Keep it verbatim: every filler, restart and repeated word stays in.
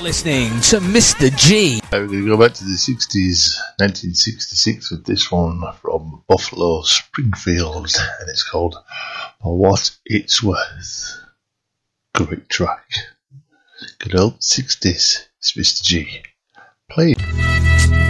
listening to Mister G. Right, we're going to go back to the sixties, nineteen sixty-six, with this one from Buffalo Springfield, and it's called For What It's Worth. Great track. Good old sixties. It's Mister G. Play it.